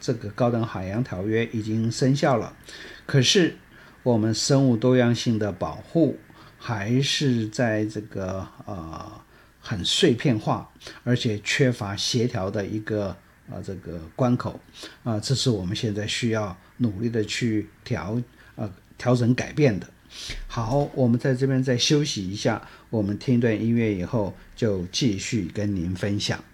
这个高等海洋条约已经生效了，可是我们生物多样性的保护还是在这个很碎片化，而且缺乏协调的一个这个关口这是我们现在需要努力的去调整改变的。好，我们在这边再休息一下，我们听一段音乐以后就继续跟您分享。